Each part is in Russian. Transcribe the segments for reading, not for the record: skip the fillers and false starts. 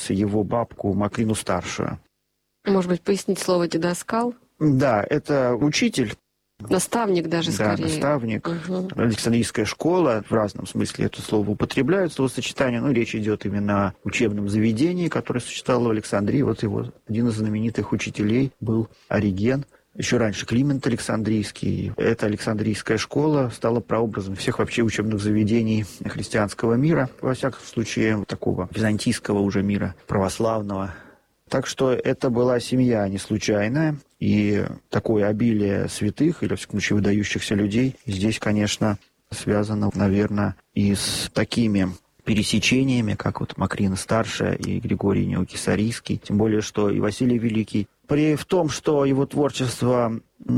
его бабку Макрину-старшую. Может быть, пояснить слово «дидασκал»? Да, это учитель. Наставник даже, да, скорее. Наставник. Угу. Александрийская школа, в разном смысле это слово употребляют, словосочетание, но речь идет именно о учебном заведении, которое существовало в Александрии. Вот его один из знаменитых учителей был Ориген. Еще раньше Климент Александрийский. Эта Александрийская школа стала прообразом всех вообще учебных заведений христианского мира, во всяком случае такого византийского уже мира, православного. Так что это была семья не случайная, и такое обилие святых, или, в всяком случае, выдающихся людей, здесь, конечно, связано, наверное, и с такими пересечениями, как вот Макрина-старшая и Григорий Неокесарийский, тем более, что и Василий Великий. В том, что его творчество,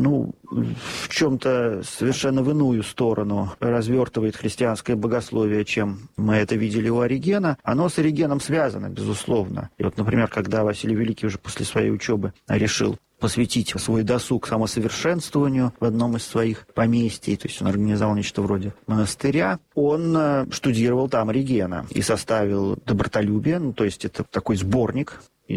в чем-то совершенно в иную сторону развертывает христианское богословие, чем мы это видели у Оригена, оно с Оригеном связано, безусловно. И вот, например, когда Василий Великий уже после своей учебы решил посвятить свой досуг самосовершенствованию в одном из своих поместий, то есть он организовал нечто вроде монастыря, он штудировал там Оригена и составил «Добротолюбие», то есть это такой сборник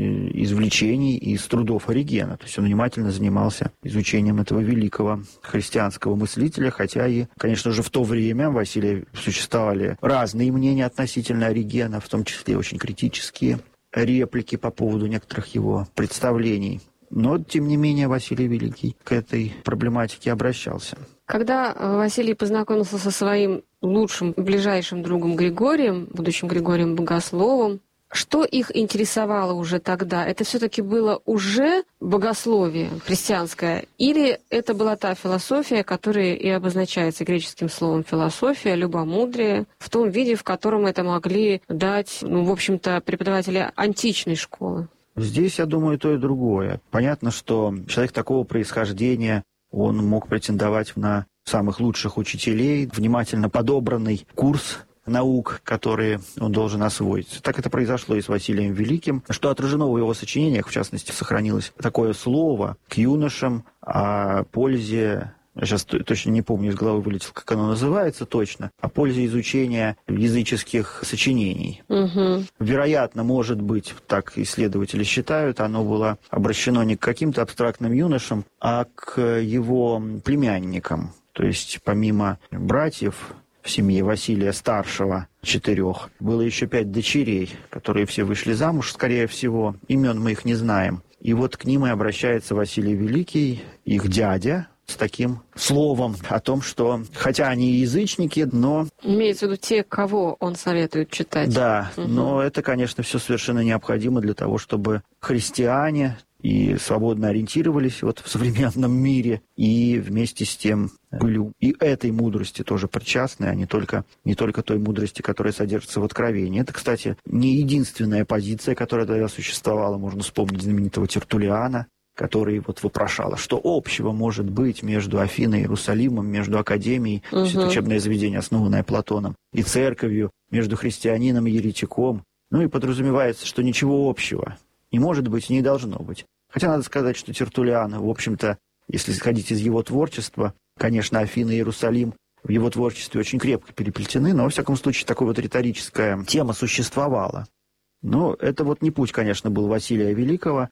извлечений из трудов Оригена. То есть он внимательно занимался изучением этого великого христианского мыслителя, хотя и, конечно же, в то время Василия существовали разные мнения относительно Оригена, в том числе очень критические реплики по поводу некоторых его представлений. Но, тем не менее, Василий Великий к этой проблематике обращался. Когда Василий познакомился со своим лучшим, ближайшим другом Григорием, будущим Григорием Богословом, что их интересовало уже тогда? Это все-таки было уже богословие христианское? Или это была та философия, которая и обозначается греческим словом «философия», «любомудрие», в том виде, в котором это могли дать, в общем-то, преподаватели античной школы? Здесь, я думаю, то и другое. Понятно, что человек такого происхождения, он мог претендовать на самых лучших учителей, внимательно подобранный курс наук, которые он должен освоить. Так это произошло и с Василием Великим, что отражено в его сочинениях, в частности, сохранилось такое слово к юношам о пользе, я сейчас точно не помню, из головы вылетел, как оно называется точно, о пользе изучения языческих сочинений. Угу. Вероятно, может быть, так исследователи считают, оно было обращено не к каким-то абстрактным юношам, а к его племянникам. То есть, помимо братьев, в семье Василия Старшего 4, было еще 5 дочерей, которые все вышли замуж, скорее всего. Имен мы их не знаем. И вот к ним и обращается Василий Великий, их дядя, с таким словом о том, что, хотя они и язычники, но... Имеется в виду те, кого он советует читать. Да, но это, конечно, все совершенно необходимо для того, чтобы христиане и свободно ориентировались вот в современном мире, и вместе с тем были и этой мудрости тоже причастны, а не только той мудрости, которая содержится в Откровении. Это, кстати, не единственная позиция, которая тогда существовала. Можно вспомнить знаменитого Тертуллиана, который вот вопрошал, что общего может быть между Афиной и Иерусалимом, между академией, то есть это учебное заведение, основанное Платоном, и церковью, между христианином и еретиком. И подразумевается, что ничего общего не может быть и не должно быть. Хотя надо сказать, что Тертуллиан, в общем-то, если исходить из его творчества, конечно, Афина и Иерусалим в его творчестве очень крепко переплетены, но, во всяком случае, такая вот риторическая тема существовала. Но это вот не путь, конечно, был Василия Великого,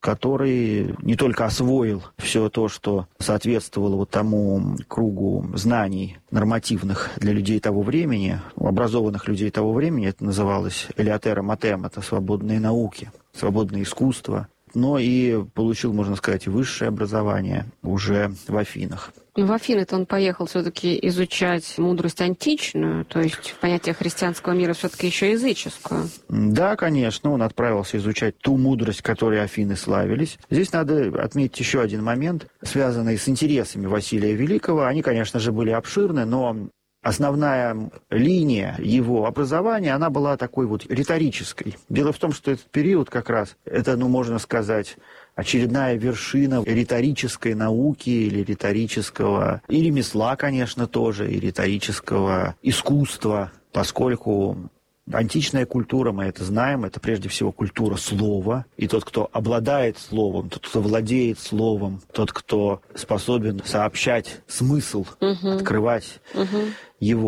который не только освоил все то, что соответствовало вот тому кругу знаний нормативных для людей того времени, образованных людей того времени, это называлось «элеатера матем», это свободные науки, свободное искусство, но и получил, можно сказать, высшее образование уже в Афинах. В Афины-то он поехал все-таки изучать мудрость античную, то есть понятие христианского мира все-таки еще языческую. Да, конечно, он отправился изучать ту мудрость, которой Афины славились. Здесь надо отметить еще один момент, связанный с интересами Василия Великого. Они, конечно же, были обширны, но основная линия его образования, она была такой вот риторической. Дело в том, что этот период как раз, это, можно сказать, очередная вершина риторической науки или риторического, и ремесла, конечно, тоже, и риторического искусства, поскольку античная культура, мы это знаем, это прежде всего культура слова, и тот, кто обладает словом, тот, кто владеет словом, тот, кто способен сообщать смысл, открывать его.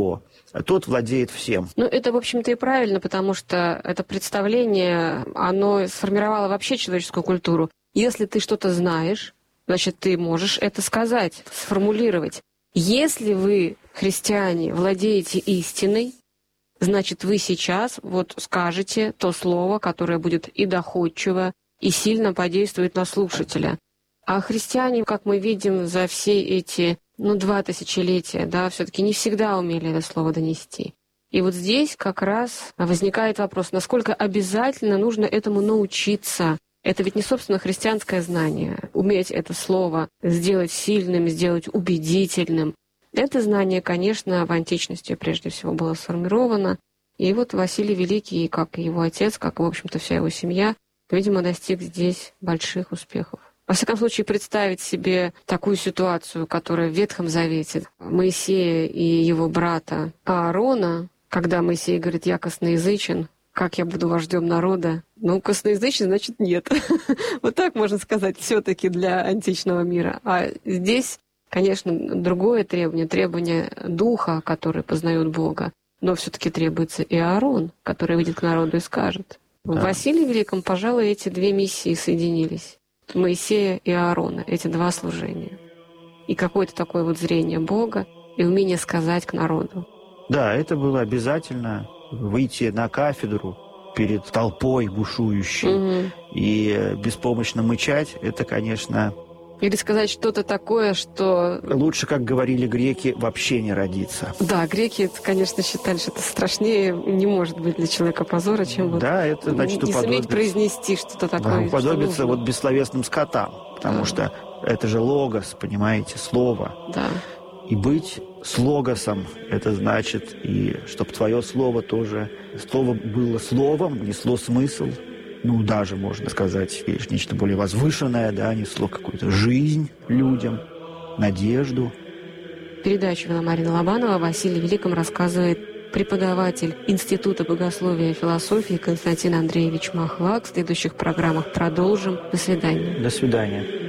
тот владеет всем. Ну, это, в общем-то, и правильно, потому что это представление, оно сформировало вообще человеческую культуру. Если ты что-то знаешь, значит, ты можешь это сказать, сформулировать. Если вы, христиане, владеете истиной, значит, вы сейчас вот скажете то слово, которое будет и доходчиво, и сильно подействует на слушателя. А христиане, как мы видим, за все эти, 2 тысячелетия, все-таки не всегда умели это слово донести. И вот здесь как раз возникает вопрос, насколько обязательно нужно этому научиться. Это ведь не, собственно, христианское знание. Уметь это слово сделать сильным, сделать убедительным. Это знание, конечно, в античности прежде всего было сформировано. И вот Василий Великий, как и его отец, как, в общем-то, вся его семья, видимо, достиг здесь больших успехов. Во всяком случае, представить себе такую ситуацию, которая в Ветхом Завете, Моисея и его брата Аарона, когда Моисей говорит: «Я косноязычен, как я буду вождем народа?» Косноязычен, значит, нет. Вот так можно сказать все-таки для античного мира. А здесь, конечно, другое требование духа, который познает Бога. Но все-таки требуется и Аарон, который выйдет к народу и скажет. Да. В Василии Великом, пожалуй, эти 2 миссии соединились. Моисея и Аарона, эти 2 служения. И какое-то такое вот зрение Бога и умение сказать к народу. Да, это было обязательно. Выйти на кафедру перед толпой бушующей и беспомощно мычать, это, конечно... Или сказать что-то такое, что... Лучше, как говорили греки, вообще не родиться. Да, греки, конечно, считали, что это страшнее не может быть для человека позора, чем вот да, это, значит, не суметь произнести что-то такое. Уподобиться вот бессловесным скотам, потому что это же логос, понимаете, слово. Да. И быть с логосом, это значит, и чтобы твое слово тоже, слово было словом, несло смысл, даже, можно сказать, нечто более возвышенное, несло какую-то жизнь людям, надежду. Передачу вела Марина Лобанова. О Василии Великом рассказывает преподаватель Института богословия и философии Константин Андреевич Махлак. В следующих программах продолжим. До свидания. До свидания.